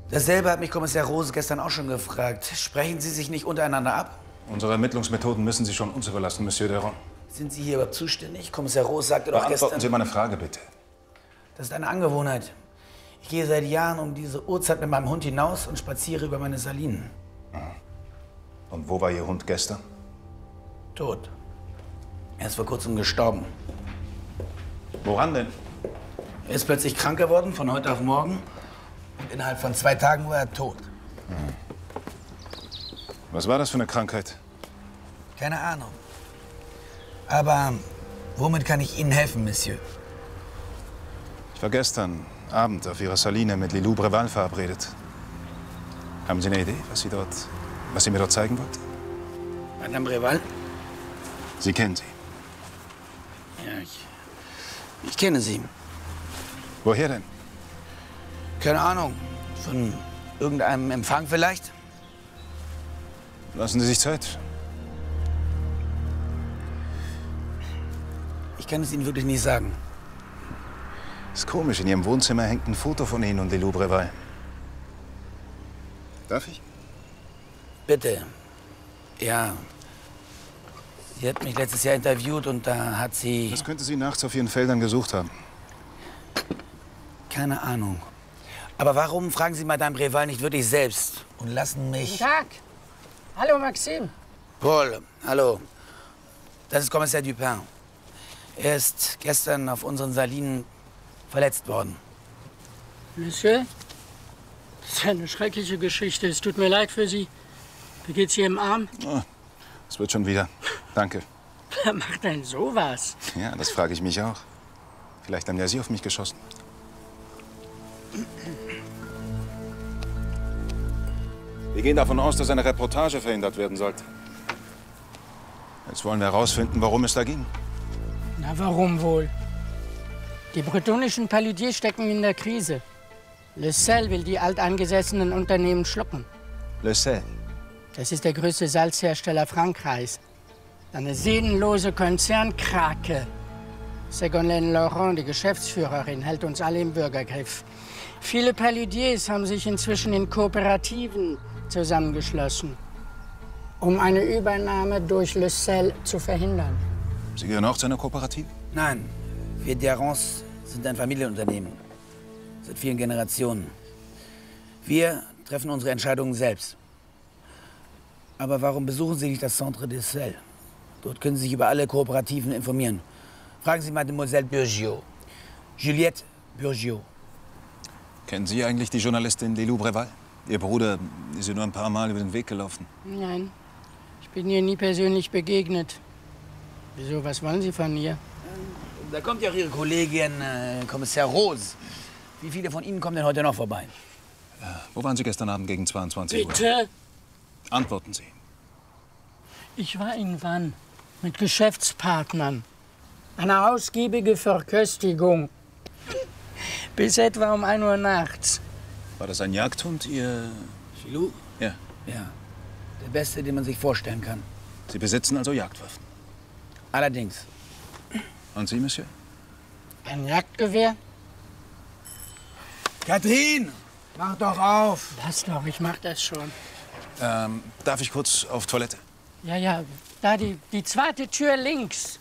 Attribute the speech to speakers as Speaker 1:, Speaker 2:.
Speaker 1: Dasselbe hat mich Kommissar Rose gestern auch schon gefragt. Sprechen Sie sich nicht untereinander ab?
Speaker 2: Unsere Ermittlungsmethoden müssen Sie schon uns überlassen, Monsieur Deron.
Speaker 1: Sind Sie hier überhaupt zuständig? Kommissar Rose sagte doch gestern...
Speaker 2: Beantworten Sie meine Frage, bitte.
Speaker 1: Das ist eine Angewohnheit. Ich gehe seit Jahren um diese Uhrzeit mit meinem Hund hinaus und spaziere über meine Salinen.
Speaker 2: Und wo war Ihr Hund gestern?
Speaker 1: Tot. Er ist vor kurzem gestorben.
Speaker 2: Woran denn?
Speaker 1: Er ist plötzlich krank geworden, von heute auf morgen. Und innerhalb von 2 Tagen war er tot.
Speaker 2: Was war das für eine Krankheit?
Speaker 1: Keine Ahnung. Aber womit kann ich Ihnen helfen, Monsieur?
Speaker 2: Ich war gestern Abend auf Ihrer Saline mit Lilou Breval verabredet. Haben Sie eine Idee, was Sie mir dort zeigen wollte?
Speaker 1: Madame Breval?
Speaker 2: Sie kennen sie.
Speaker 1: Ja, ich kenne sie.
Speaker 2: Woher denn?
Speaker 1: Keine Ahnung. Von irgendeinem Empfang vielleicht?
Speaker 2: Lassen Sie sich Zeit.
Speaker 1: Ich kann es Ihnen wirklich nicht sagen.
Speaker 2: Ist komisch, in Ihrem Wohnzimmer hängt ein Foto von Ihnen und Lilou Breval. Darf ich?
Speaker 1: Bitte. Ja. Sie hat mich letztes Jahr interviewt und da hat sie...
Speaker 2: Was könnte sie nachts auf Ihren Feldern gesucht haben?
Speaker 1: Keine Ahnung. Aber warum fragen Sie Madame Breval nicht wirklich selbst und lassen mich...
Speaker 3: Guten Tag. Hallo, Maxime.
Speaker 1: Paul, hallo. Das ist Kommissar Dupin. Er ist gestern auf unseren Salinen verletzt worden.
Speaker 3: Monsieur? Das ist eine schreckliche Geschichte. Es tut mir leid für Sie. Wie geht's Ihrem Arm?
Speaker 2: Oh, es wird schon wieder. Danke.
Speaker 3: Wer macht denn sowas?
Speaker 2: Ja, das frage ich mich auch. Vielleicht haben ja Sie auf mich geschossen. Wir gehen davon aus, dass eine Reportage verhindert werden sollte. Jetzt wollen wir herausfinden, warum es da ging.
Speaker 3: Na, warum wohl? Die bretonischen Paludiers stecken in der Krise. Le Sel will die alteingesessenen Unternehmen schlucken.
Speaker 2: Le Sel.
Speaker 3: Das ist der größte Salzhersteller Frankreichs. Eine seelenlose Konzernkrake. Ségolène Laurent, die Geschäftsführerin, hält uns alle im Bürgergriff. Viele Paludiers haben sich inzwischen in Kooperativen zusammengeschlossen, um eine Übernahme durch Le Sel zu verhindern.
Speaker 2: Sie gehören auch zu einer Kooperative?
Speaker 1: Nein, wir Derons sind ein Familienunternehmen. Seit vielen Generationen. Wir treffen unsere Entscheidungen selbst. Aber warum besuchen Sie nicht das Centre des Sel? Dort können Sie sich über alle Kooperativen informieren. Fragen Sie Mademoiselle Burgiot. Juliette Burgiot.
Speaker 2: Kennen Sie eigentlich die Journalistin Lilou Breval? Ihr Bruder ist ihr nur ein paar Mal über den Weg gelaufen.
Speaker 3: Nein, ich bin ihr nie persönlich begegnet. Wieso, was wollen Sie von ihr?
Speaker 1: Da kommt ja auch Ihre Kollegin, Kommissar Rose. Wie viele von Ihnen kommen denn heute noch vorbei?
Speaker 2: Wo waren Sie gestern Abend gegen 22 Uhr?
Speaker 3: Bitte?
Speaker 2: Antworten Sie.
Speaker 3: Ich war in Vannes mit Geschäftspartnern. Eine ausgiebige Verköstigung. Bis etwa um 1 Uhr nachts.
Speaker 2: War das ein Jagdhund, Ihr...
Speaker 1: Filou?
Speaker 2: Ja.
Speaker 1: Ja. Der beste, den man sich vorstellen kann.
Speaker 2: Sie besitzen also Jagdwaffen.
Speaker 1: Allerdings.
Speaker 2: Und Sie, Monsieur?
Speaker 3: Ein Jagdgewehr?
Speaker 1: Katrin, mach doch auf.
Speaker 3: Lass doch, ich mach das schon.
Speaker 2: Darf ich kurz auf Toilette?
Speaker 3: Ja, da die zweite Tür links.